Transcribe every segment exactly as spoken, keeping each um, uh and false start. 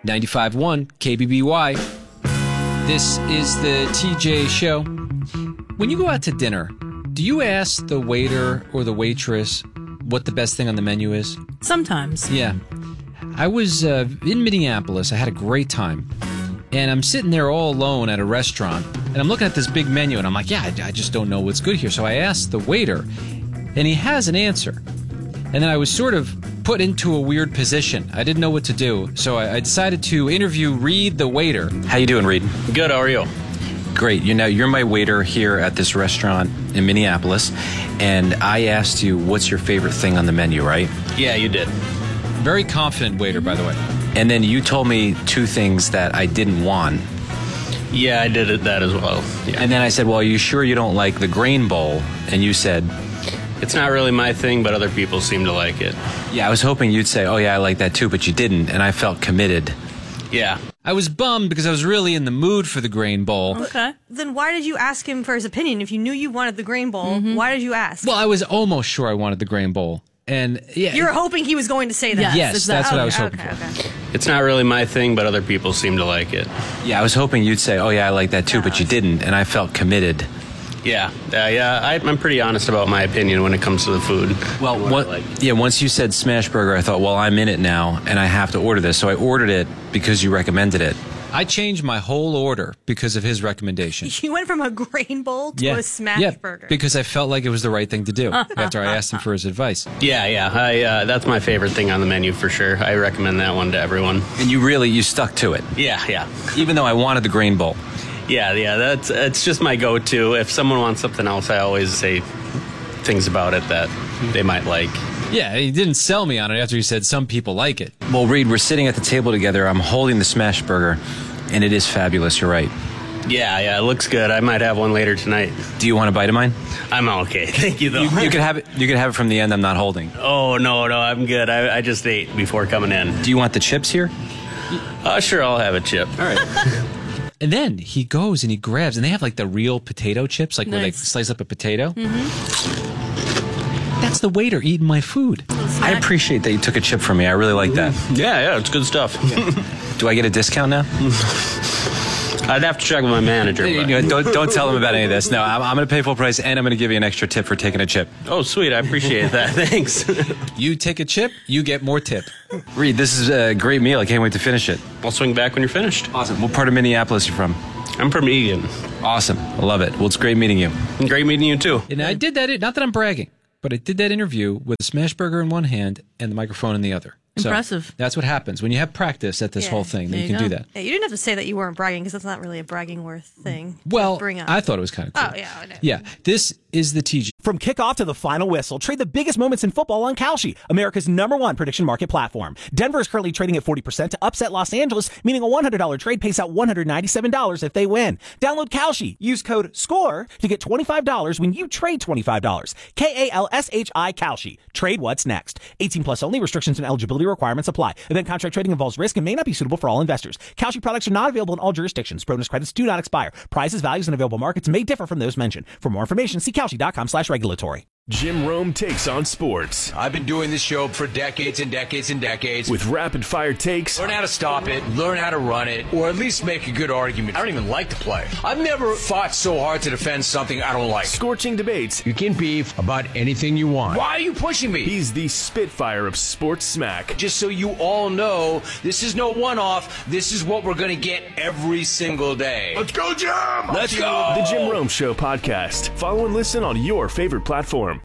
ninety-five point one K B B Y. This is the T J Show. When you go out to dinner, do you ask the waiter or the waitress what the best thing on the menu is? Sometimes. Yeah. I was uh, in Minneapolis. I had a great time. And I'm sitting there all alone at a restaurant, and I'm looking at this big menu, and I'm like, yeah, I, I just don't know what's good here. So I asked the waiter, and he has an answer. And then I was sort of put into a weird position. I didn't know what to do. So I, I decided to interview Reed, the waiter. How you doing, Reed? Good, how are you? Great. You know, you're my waiter here at this restaurant in Minneapolis, and I asked you, what's your favorite thing on the menu, right? Yeah, you did. Very confident waiter, by the way. And then you told me two things that I didn't want. Yeah, I did it, that as well. Yeah. And then I said, well, are you sure you don't like the grain bowl? And you said... It's not really my thing, but other people seem to like it. Yeah, I was hoping you'd say, oh, yeah, I like that too, but you didn't, and I felt committed. Yeah. I was bummed because I was really in the mood for the grain bowl. Okay. Then why did you ask him for his opinion? If you knew you wanted the grain bowl, mm-hmm. why did you ask? Well, I was almost sure I wanted the grain bowl. And yeah, you were hoping he was going to say that. Yes, yes exactly. that's what okay, I was hoping okay, for. Okay. It's not really my thing, but other people seem to like it. Yeah, I was hoping you'd say, oh, yeah, I like that too, but you didn't, and I felt committed. Yeah, uh, yeah, I, I'm pretty honest about my opinion when it comes to the food. Well, what, like. yeah, once you said smash burger, I thought, well, I'm in it now, and I have to order this. So I ordered it because you recommended it. I changed my whole order because of his recommendation. You went from a grain bowl to yeah. a smash yeah, burger. Because I felt like it was the right thing to do after I asked him for his advice. Yeah, yeah, I, uh, that's my favorite thing on the menu for sure. I recommend that one to everyone. And you really, you stuck to it. Yeah, yeah. Even though I wanted the grain bowl. Yeah, yeah, that's it's just my go-to. If someone wants something else, I always say things about it that they might like. Yeah, he didn't sell me on it after he said some people like it. Well, Reed, we're sitting at the table together. I'm holding the smash burger, and it is fabulous. You're right. Yeah, yeah, it looks good. I might have one later tonight. Do you want a bite of mine? I'm okay. Thank you, though. You, you could have it. You could have it from the end. I'm not holding. Oh no, no, I'm good. I, I just ate before coming in. Do you want the chips here? Uh, sure, I'll have a chip. All right. And then he goes and he grabs, and they have like the real potato chips, like nice. Where they slice up a potato. Mm-hmm. That's the waiter eating my food. I appreciate that you took a chip from me. I really like that. Yeah, yeah, it's good stuff. Yeah. Do I get a discount now? I'd have to check with my manager. You know, don't don't tell him about any of this. No, I'm, I'm going to pay full price, and I'm going to give you an extra tip for taking a chip. Oh, sweet. I appreciate that. Thanks. You take a chip, you get more tip. Reed, this is a great meal. I can't wait to finish it. I'll swing back when you're finished. Awesome. What part of Minneapolis are you from? I'm from Eagan. Awesome. I love it. Well, it's great meeting you. Great meeting you, too. And I did that, not that I'm bragging, but I did that interview with a smash burger in one hand and the microphone in the other. Impressive. So that's what happens when you have practice at this yeah. whole thing. Then you, you can go. do that. Yeah, you didn't have to say that you weren't bragging because that's not really a bragging worth thing. Well, to bring up. I thought it was kind of cool. Oh yeah, I know. Yeah, this is the T J. From kickoff to the final whistle, trade the biggest moments in football on Kalshi, America's number one prediction market platform. Denver is currently trading at forty percent to upset Los Angeles, meaning a one hundred dollars trade pays out one hundred ninety-seven dollars if they win. Download Kalshi. Use code SCORE to get twenty-five dollars when you trade twenty-five dollars. K A L S H I Kalshi. Trade what's next. eighteen plus only. Restrictions and eligibility requirements apply. Event contract trading involves risk and may not be suitable for all investors. Kalshi products are not available in all jurisdictions. Bonus credits do not expire. Prices, values, and available markets may differ from those mentioned. For more information, see Kalshi.com slash regulatory. Jim Rome takes on sports. I've been doing this show for decades and decades and decades. With rapid-fire takes. Learn how to stop it, learn how to run it, or at least make a good argument. I don't even like to play. I've never fought so hard to defend something I don't like. Scorching debates. You can beef about anything you want. Why are you pushing me? He's the Spitfire of sports smack. Just so you all know, this is no one-off. This is what we're going to get every single day. Let's go, Jim! Let's go! The Jim Rome Show podcast. Follow and listen on your favorite platform.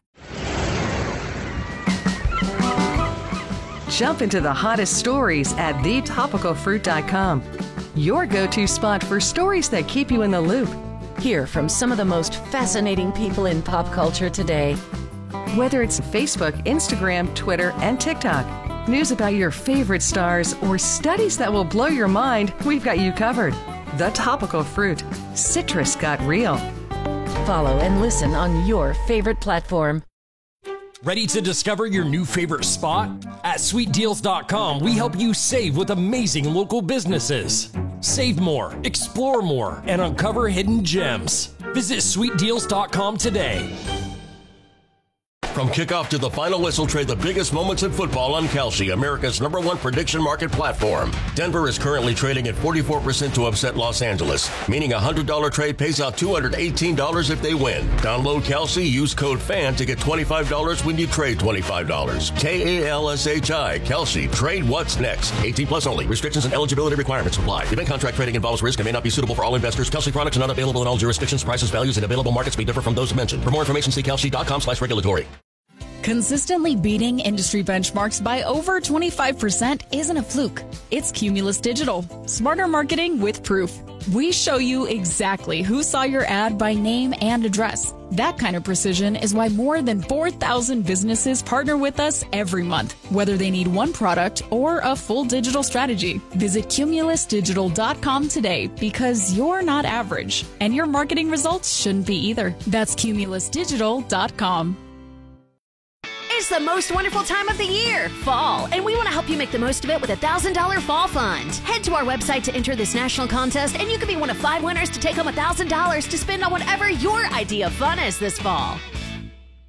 Jump into the hottest stories at the topical fruit dot com. Your go-to spot for stories that keep you in the loop. Hear from some of the most fascinating people in pop culture today. Whether it's Facebook, Instagram, Twitter, and TikTok, news about your favorite stars, or studies that will blow your mind, we've got you covered. The Topical Fruit. Citrus got real. Follow and listen on your favorite platform. Ready to discover your new favorite spot? At sweet deals dot com, we help you save with amazing local businesses. Save more, explore more, and uncover hidden gems. Visit sweet deals dot com today. From kickoff to the final whistle, trade the biggest moments in football on Kalshi, America's number one prediction market platform. Denver is currently trading at forty-four percent to upset Los Angeles, meaning a one hundred dollars trade pays out two hundred eighteen dollars if they win. Download Kalshi, use code FAN to get twenty-five dollars when you trade twenty-five dollars. K A L S H I, Kalshi. Trade what's next. eighteen plus only. Restrictions and eligibility requirements apply. Event contract trading involves risk and may not be suitable for all investors. Kalshi products are not available in all jurisdictions. Prices, values, and available markets may differ from those mentioned. For more information, see kalshi.com slash regulatory. Consistently beating industry benchmarks by over twenty-five percent isn't a fluke. It's Cumulus Digital. Smarter marketing with proof. We show you exactly who saw your ad by name and address. That kind of precision is why more than four thousand businesses partner with us every month, whether they need one product or a full digital strategy. Visit cumulus digital dot com today because you're not average, and your marketing results shouldn't be either. That's cumulus digital dot com. It's the most wonderful time of the year, fall, and we want to help you make the most of it with a one thousand dollars Fall Fund. Head to our website to enter this national contest, and you could be one of five winners to take home one thousand dollars to spend on whatever your idea of fun is this fall.